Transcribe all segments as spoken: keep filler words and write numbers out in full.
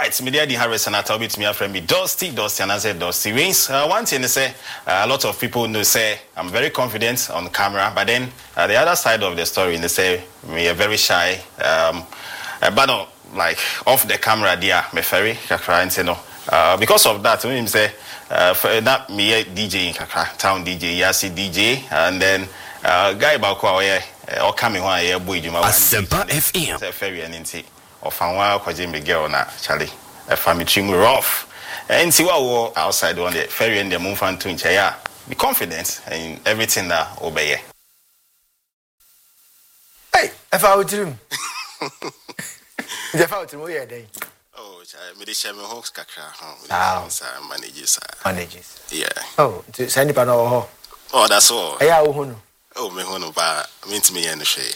right, media di Harrison at Albit me friend me Dusty, Dusty and I said Dusty wins. Uh, one thing they say, uh, a lot of people know say I'm very confident on camera, but then uh, the other side of the story, they say me are very shy. Um, uh, but no, like off the camera, there, me very kakra and say no. Uh, because of that, when him say uh, that me D J kakra town D J, Yasi D J, and then uh, guy about yeah, or coming one yeah boy Juma. Asempa F M. Say very anything. Or fanwa kwa jimbe girl na Charlie a family trim rough and see what outside on the ferry and the move on to inchaya be confident in everything that obey. Hey, if I would dream if I would dream we are day. Oh, I made a shaman hawks kakra home manages manages yeah oh to send it oh oh that's all yeah oh oh me hono ba mean to me and the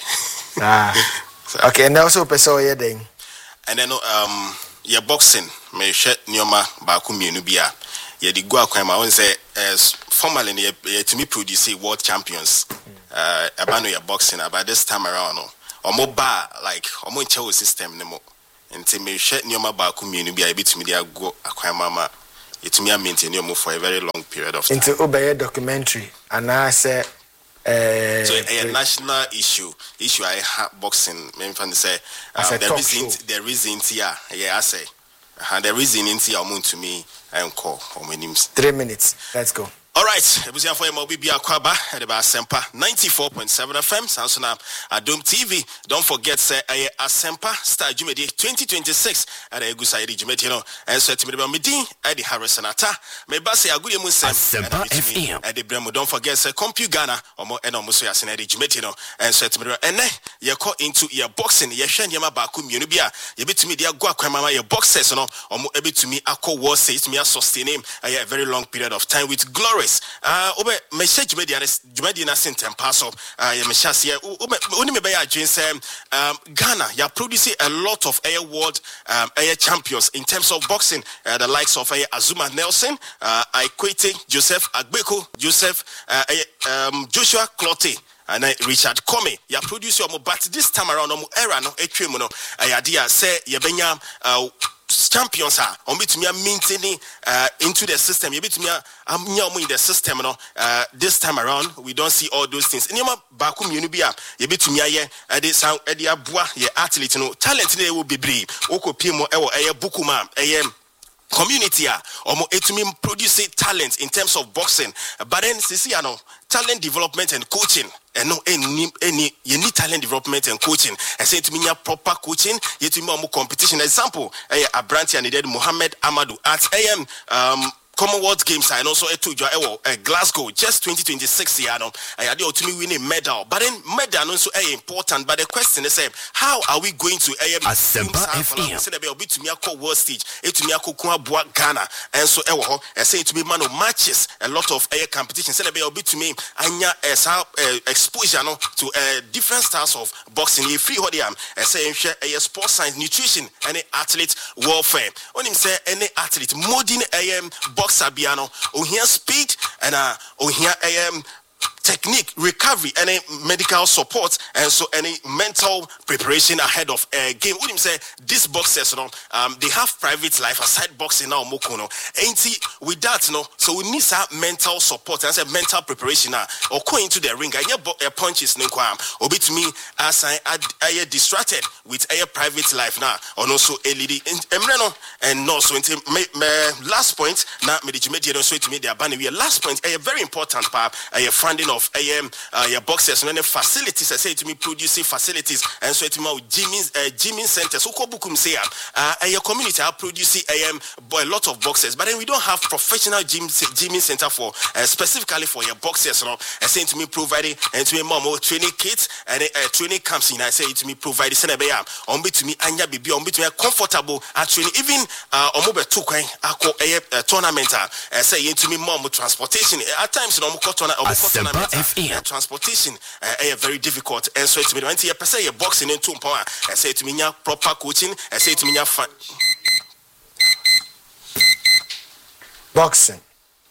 ah okay and also person we are day. And then um your boxing me share nyoma ba ku mienu bia ye di go akwan ma won say as formally ye to me produce world champions uh abano your boxing about this time around no omo ba like omo nche system ne mo nti me share nyoma ba ku mienu bia e bitumi dia go akwan mama ye to me maintain nyoma for a very long period of time into obey documentary and I say Uh, so a, a national issue issue I have boxing me fan say um, there isn't there isn't here yeah I say uh, there isn't in here amount to me and call or my names three minutes let's go. All right, ebusia for mo bibia kwaba e de ba Asempa ninety-four point seven F M Samsung Adom T V. Don't forget say eh Asempa Star Jumedi twenty twenty-six at Egusa Edi Jumedi no and so to me be medin e de Harrison ata me ba say agudi mu nsem Asempa F M e de bremo. Don't forget say Compu Ghana omo e no mo so yase na Edi Jumedi no and so to me ene ye call into your boxing ye hwe nyema ba ku mienu bia ye betumi de agwa kwamama ye boxers no omo e betumi akọ war says me sustain him a very long period of time with glory. Uh, obe message media Jumedi na sentem pass up uh ye mechase obe oni me be ya adwen say um Ghana ya produce a lot of air world um air champions in terms of boxing uh, the likes of uh, Azuma Nelson uh Aikwete Joseph Agbeko Joseph uh, uh, um Joshua Clotte and uh, Richard Comey ya produce your but this time around no era no etwem no ayadia say ye benya uh champions are on between maintaining uh, into the system. You between um in the system no uh, this time around we don't see all those things. Nyama bakum unibia you between ye ade sound ade abua ye athlete no talent ne will be brave. Oko pimo ewo eye bukuma eye community ah omo etumi produce talent in terms of boxing but then sisi ano talent development and coaching and no any any you need talent development and coaching I say to me proper coaching you to me competition example eh Abranti and did Muhammad Amadou at A M um Commonwealth Games and also at uh, Glasgow just twenty twenty-six year no I had to me win a medal but then medal also uh, important but the question is uh, how are we going to uh, Asempa F M say be obi to me akọ world stage it to me akọ boa Ghana and so e wo I say to me man of matches a lot of air competition say be obi to me anya uh, exposure no to uh, different styles of boxing you free hodi am I say share uh, sports science nutrition any athlete warfare on him say any athlete modern am boxer biano oh here speed and uh oh here am technique recovery any medical support and so any mental preparation ahead of a game. Would him say this boxers you know, um they have private life aside boxing now mokono ain't with that you know so we need some mental support and say mental preparation now or go into the ring and your punches no kwam or be to me as I I distracted with a private life now or also a lady and no so into last point now me the so to me the abandon we last point a very important part a funding of A M uh, your boxers and facilities I say to me producing facilities and so to me gymming uh, gymming centers so bukum say uh a community are producing A M a lot of boxers but then we don't have professional gym gymming center for uh, specifically for your boxers you know I say to me providing and to me mom training kits and uh, training camps in I say to me providing send be am on be to me anya bibi on be to me comfortable at training even uh on mobile two kwan akọ a tournament uh, say to me mom transportation at times you know tournament F M. Transportation uh, uh, very difficult and so it's me when you say you're boxing into power I say to me proper coaching I say to me fun boxing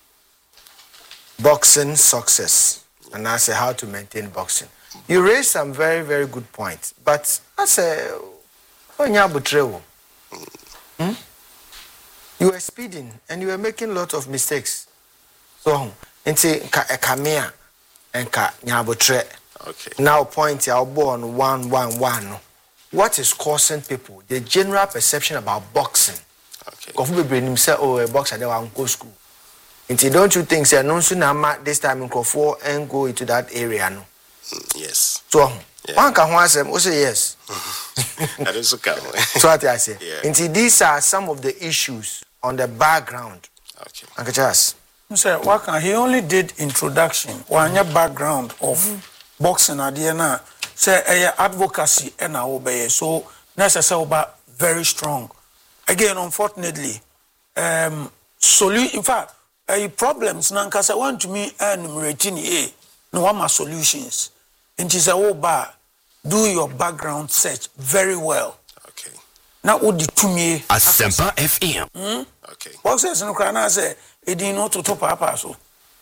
boxing success and I say how to maintain boxing. You raised some very very good points but I say when you have betrayal hmm were speeding and you were making a lot of mistakes. So, into a camera and ka nyabotre. Okay. Now, point your born one, one, one. What is causing people the general perception about boxing? Okay. Kofu be himself oh a boxer they want go school. Until don't you think say no sooner this time in Kofu and go into that area no? Mm, yes. So yeah. one can answer also yes. That is okay. So what I say. Yeah. Until these are some of the issues on the background. Okay. Uncle Charles. Sir, Waka, he only did introduction. One year background of mm-hmm. boxing idea na say a advocacy and obey. So necessary but very strong. Again, unfortunately, um solu in fact, uh, problems nankasa want to me enumerating a no one solutions. And she said, oh ba do your background search very well. Okay. Now what the to me Asempa F M. Hmm? Okay. Boxers no can say it didn't know to top up so.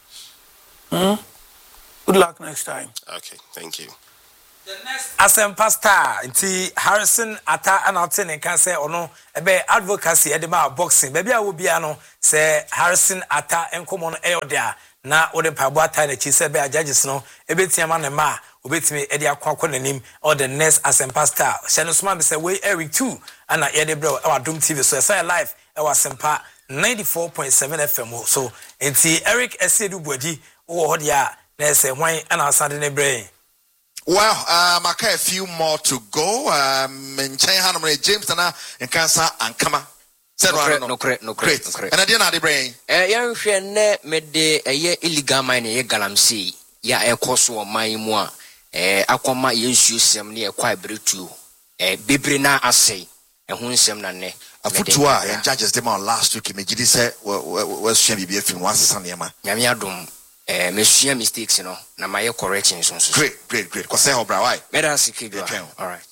Hmm? Good luck next time. Okay, thank you. The next Asempa star nti Harrison Ata announce ne kan say ono ebe advocacy e de ma boxing baby a wo bia no say Harrison Ata enkomo no e odia na wo de pabo ata na chi say be judges no ebetia ma ne ma obetimi e de akwa nanim or the next Asempa star she no sma be say we Eric two ana e de bro e wa Dom T V so say live e wa Asempa ninety-four point seven F M so nti Eric Esiedu Bodi wo ho dia na say hwan ana asade ne brain. Well, um, I got a few more to go. Um, in China, James and I, and Cancer and Kama. No correct, no correct, no correct, no correct. And I didn't have the brain. Eh, young friend, made the a year illegal mining, a galamsey. Ya, a course or my moi. Eh, Aquama, you some near quite brutal. Eh, Bibrina, I say, and whom some nane. A footwa and judges them on last week. Imagine said, well, she be a few once Sunday. Yamiadum. Eh, monsieur mistakes, you know, na my corrections. Great, great, great. Because say how bra why? Better secret. All right.